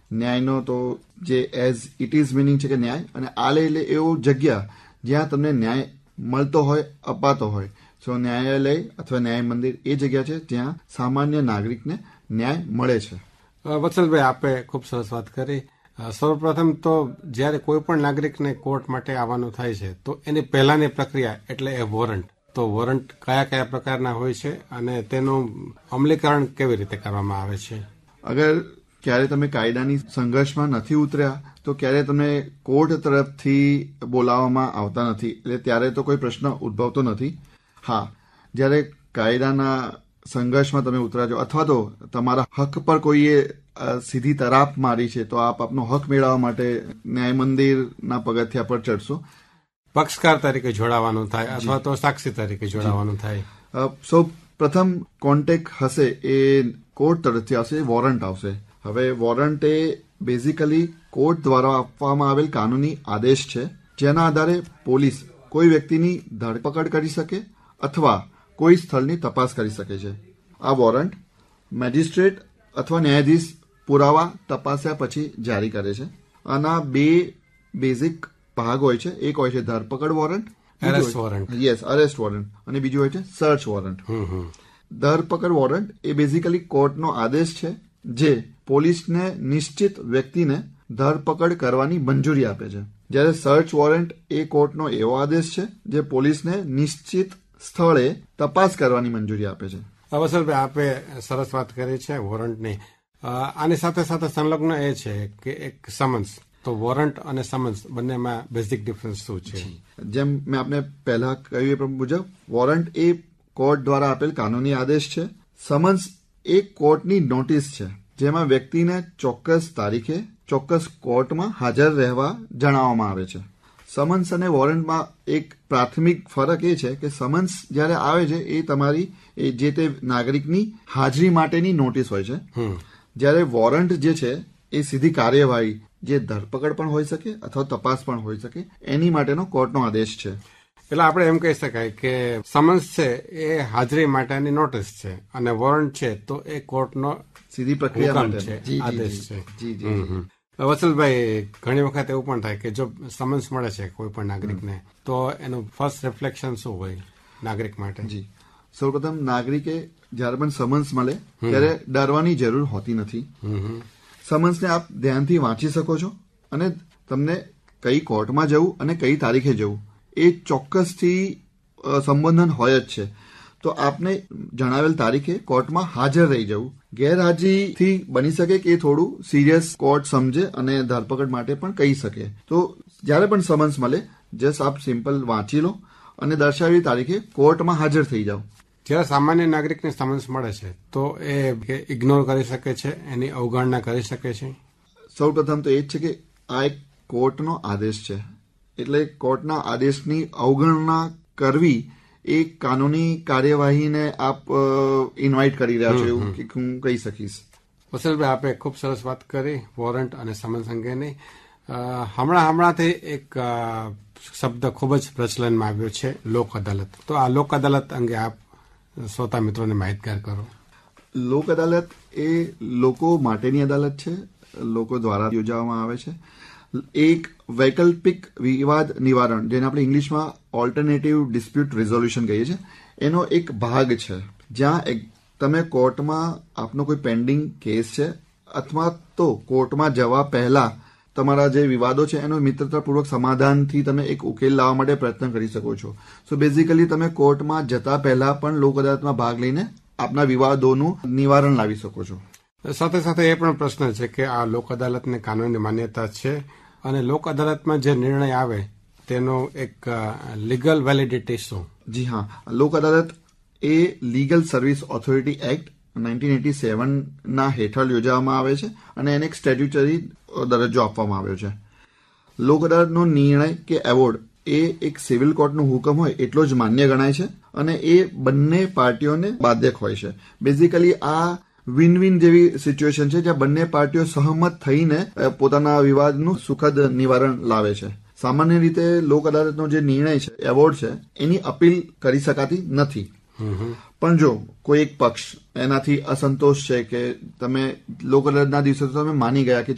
ન્યાયનો તો જે as it is meaning છે કે ન્યાય, અને આલે એટલે એવું જગ્યા જ્યાં તમને ન્યાય મળતો હોય, અપાતો હોય. સો ન્યાયાલય અથવા ન્યાય મંદિર એ જગ્યા છે જ્યાં સામાન્ય નાગરિકને ન્યાય મળે છે. વત્સલભાઈ, આપે ખૂબ સરસ વાત કરી. સૌપ્રથમ તો જ્યારે કોઈ પણ નાગરિકને કોર્ટ માટે આવવાનું થાય છે તો એની પહેલાની પ્રક્રિયા એટલે એ વોરંટ. તો વોરંટ કયા કયા પ્રકારના હોય છે અને તેનું અમલીકરણ કેવી રીતે કરવામાં આવે છે? અગર ક્યારે તમે કાયદાની સંઘર્ષમાં નથી ઉતર્યા તો ક્યારે તમને કોર્ટ તરફથી બોલાવવામાં આવતા નથી, એટલે ત્યારે તો કોઈ પ્રશ્ન ઉદ્ભવતો નથી. હા, જ્યારે કાયદાના સંઘર્ષમાં તમે ઉતરાજો અથવા તો તમારા હક પર કોઈએ સીધી તરાપ મારી છે તો આપ આપનો હક મેળવવા માટે ન્યાય મંદિરના પગથિયા પર ચડશો. પક્ષકાર તરીકે જોડાવાનું થાય અથવા તો સાક્ષી તરીકે જોડાવાનું થાય. સૌ પ્રથમ કોન્ટેક્ટ હશે એ કોર્ટ તરફથી આવશે, વોરંટ આવશે. હવે વોરંટ એ બેઝિકલી કોર્ટ દ્વારા આપવામાં આવેલ કાનૂની આદેશ છે જેના આધારે પોલીસ કોઈ વ્યક્તિની ધરપકડ કરી શકે અથવા કોઈ સ્થળની તપાસ કરી શકે છે. આ વોરંટ મેજિસ્ટ્રેટ અથવા ન્યાયાધીશ પુરાવા તપાસ્યા પછી જારી કરે છે. આના બે બેઝિક ભાગ હોય છે. એક હોય છે ધરપકડ વોરંટ, અરેસ્ટ વોરંટ, અને બીજું હોય છે સર્ચ વોરંટ. ધરપકડ વોરંટ એ બેઝિકલી કોર્ટનો આદેશ છે જે પોલીસને નિશ્ચિત વ્યક્તિને ધરપકડ કરવાની મંજૂરી આપે છે. જ્યારે સર્ચ વોરંટ એ કોર્ટનો એવો આદેશ છે જે પોલીસને નિશ્ચિત સ્થળે તપાસ કરવાની મંજૂરી આપે છે. વત્સલભાઈ, આપે સરસ વાત કરી છે વોરંટની. આની સાથે સાથે સંલગ્ન એ છે કે એક સમન્સ. તો વોરંટ અને સમન્સ બંનેમાં બેઝિક ડિફરન્સ શું છે? જેમ મેં આપને પહેલા કહ્યું એ મુજબ વોરંટ એ કોર્ટ દ્વારા આપેલ કાનૂની આદેશ છે. સમન્સ એ કોર્ટની નોટિસ છે જેમાં વ્યક્તિને ચોક્કસ તારીખે ચોક્કસ કોર્ટમાં હાજર રહેવા જણાવવામાં આવે છે. સમન્સ અને વોરંટમાં એક પ્રાથમિક ફરક એ છે કે સમન્સ જ્યારે આવે છે એ તમારી જે તે નાગરિકની હાજરી માટેની નોટિસ હોય છે, જ્યારે વોરંટ જે છે એ સીધી કાર્યવાહી જે ધરપકડ પણ હોઈ શકે અથવા તપાસ પણ હોઈ શકે એની માટેનો કોર્ટનો આદેશ છે. એટલે આપણે એમ કહી શકાય કે સમન્સ છે એ હાજરી માટેની નોટિસ છે અને વોરંટ છે તો એ કોર્ટનો સીધી પ્રક્રિયા છે, આદેશ છે. વત્સલભાઈ, ઘણી વખત એવું પણ થાય કે જો સમન્સ મળે છે કોઈ પણ નાગરિકને તો એનું ફર્સ્ટ રિફ્લેક્શન શું હોય નાગરિક માટે? જી, સૌપ્રથમ નાગરિકે જયારે પણ સમન્સ મળે ત્યારે ડરવાની જરૂર હોતી નથી. સમન્સને આપ ધ્યાનથી વાંચી શકો છો અને તમને કઈ કોર્ટમાં જવું અને કઈ તારીખે જવું એ ચોક્કસથી સંબોધન હોય જ છે. તો આપને જણાવેલ તારીખે કોર્ટમાં હાજર રહી જવું. ગેરહાજરીથી બની શકે કે થોડું સિરિયસ કોર્ટ સમજે અને ધરપકડ માટે પણ કહી શકે. તો જ્યારે પણ સમન્સ મળે જસ્ટ આપ સિમ્પલ વાંચી લો અને દર્શાવેલી તારીખે કોર્ટમાં હાજર થઈ જાઓ. જ્યારે સામાન્ય નાગરિકને સમન્સ મળે છે તો એ ઇગ્નોર કરી શકે છે, એની અવગણના કરી શકે છે? સૌ પ્રથમ તો એ જ છે કે આ એક કોર્ટનો આદેશ છે, એટલે કોર્ટના આદેશની અવગણના કરવી એ કાનૂની કાર્યવાહીને આપ ઇન્વાઇટ કરી રહ્યા છો એવું કે હું કહી શકીશ. વત્સલભાઈ, આપે ખૂબ સરસ વાત કરી વોરંટ અને સમન્સ અંગેની. હમણાંથી એક શબ્દ ખૂબ જ પ્રચલનમાં આવ્યો છે, લોક અદાલત. તો આ લોક અદાલત અંગે આપ શ્રોતા મિત્રોને માહિતગાર કરો. લોક અદાલત એ લોકો માટેની અદાલત છે, લોકો દ્વારા યોજવામાં આવે છે. એક વૈકલ્પિક વિવાદ નિવારણ, જેને આપણે ઇંગ્લિશમાં ઓલ્ટરનેટિવ ડિસ્પ્યુટ રિઝોલ્યુશન કહીએ છીએ, એનો એક ભાગ છે જ્યાં તમે કોર્ટમાં આપનો કોઈ પેન્ડિંગ કેસ છે અથવા તો કોર્ટમાં જવા પહેલા તમારા જે વિવાદો છે એનો મિત્રતાપૂર્વક સમાધાનથી તમે એક ઉકેલ લાવવા માટે પ્રયત્ન કરી શકો છો. સો બેઝિકલી તમે કોર્ટમાં જતા પહેલા પણ લોક અદાલતમાં ભાગ લઈને આપના વિવાદોનું નિવારણ લાવી શકો છો. સાથે સાથે એ પણ પ્રશ્ન છે કે આ લોક અદાલતને કાનૂની માન્યતા છે અને લોક અદાલતમાં જે નિર્ણય આવે તેનો એક લીગલ વેલિડિટી શું? જી હા, લોક અદાલત એ લીગલ સર્વિસ ઓથોરિટી એક્ટ 1987 ના હેઠળ યોજવામાં આવે છે અને એને એક સ્ટેટ્યુટરી દરજ્જો આપવામાં આવ્યો છે. લોક અદાલતનો નિર્ણય કે એવોર્ડ એ એક સિવિલ કોર્ટનો હુકમ હોય એટલો જ માન્ય ગણાય છે અને એ બંને પાર્ટીઓને બાધક હોય છે. બેઝિકલી આ વિન વિન જેવી સિચ્યુએશન છે જ્યાં બંને પાર્ટીઓ સહમત થઈને પોતાના વિવાદનું સુખદ નિવારણ લાવે છે. સામાન્ય રીતે લોક અદાલતનો જે નિર્ણય છે, એવોર્ડ છે, એની અપીલ કરી શકાતી નથી. પણ જો કોઈ એક પક્ષ એનાથી અસંતોષ છે કે તમે લોક અદાલતના દિવસે તમે માની ગયા કે